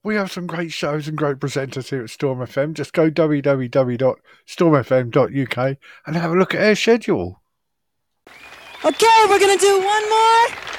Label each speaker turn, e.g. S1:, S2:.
S1: We have some great shows and great presenters here at Storm FM. Just go www.stormfm.uk and have a look at our schedule.
S2: Okay, we're going to do one more.